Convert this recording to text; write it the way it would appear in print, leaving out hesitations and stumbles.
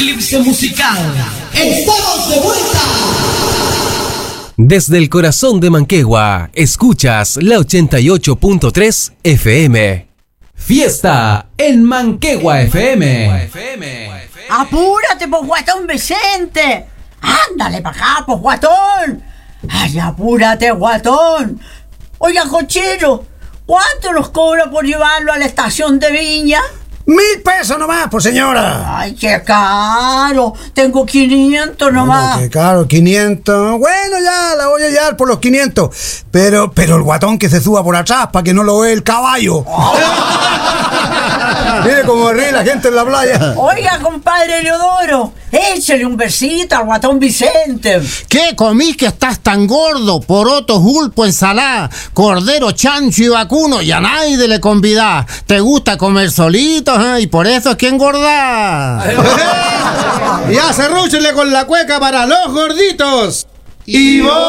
Eclipse musical. ¡Estamos de vuelta! Desde el corazón de Manquehue, escuchas la 88.3 FM. Fiesta en Manquehue FM. ¡Apúrate, pues, guatón Vicente! ¡Ándale para acá, pues, guatón! ¡Ay, apúrate, guatón! Oiga, cochero, ¿cuánto nos cobra por llevarlo a la estación de Viña? 1.000 pesos nomás, pues, señora. ¡Ay, qué caro! Tengo 500 nomás. Qué caro, 500. Bueno, ya la voy a llevar por los 500. Pero el guatón que se suba por atrás para que no lo vea el caballo. Mire cómo ríe la gente en la playa. Oiga, compadre Leodoro, échale un besito al guatón Vicente. ¿Qué comís que estás tan gordo? Porotos, pulpo, ensalada, cordero, chancho y vacuno, y a nadie le convidás. ¿Te gusta comer solito? Y por eso es que engordás. Y hacerrúchele con la cueca para los gorditos. Y vos.